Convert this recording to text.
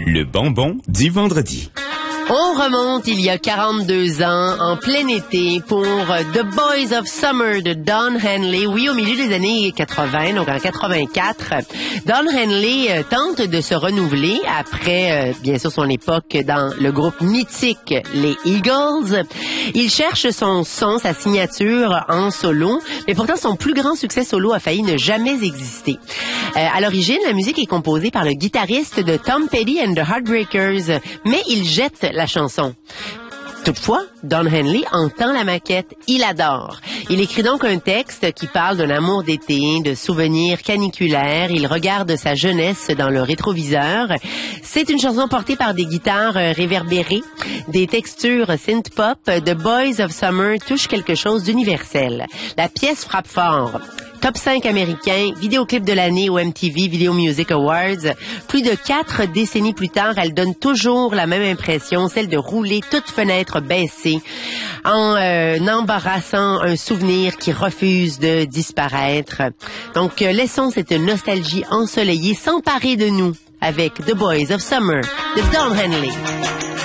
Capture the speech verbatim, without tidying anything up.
Le bonbon du vendredi. On remonte il y a quarante-deux ans, en plein été, pour The Boys of Summer de Don Henley. Oui, au milieu des années quatre-vingts, donc en quatre-vingt-quatre. Don Henley euh, tente de se renouveler après, euh, bien sûr, son époque dans le groupe mythique, les Eagles. Il cherche son son, sa signature en solo, mais pourtant son plus grand succès solo a failli ne jamais exister. Euh, à l'origine, la musique est composée par le guitariste de Tom Petty and the Heartbreakers, mais il jette la chanson. Toutefois, Don Henley entend la maquette, il adore. Il écrit donc un texte qui parle d'un amour d'été, de souvenirs caniculaires. Il regarde sa jeunesse dans le rétroviseur. C'est une chanson portée par des guitares réverbérées, des textures synth-pop. The Boys of Summer touche quelque chose d'universel. La pièce frappe fort. Top cinq américain, vidéoclip de l'année au M T V Video Music Awards. Plus de quatre décennies plus tard, elle donne toujours la même impression, celle de rouler toute fenêtre baissée, en euh, embarrassant un souvenir qui refuse de disparaître. Donc, euh, laissons cette nostalgie ensoleillée s'emparer de nous avec The Boys of Summer de Don Henley.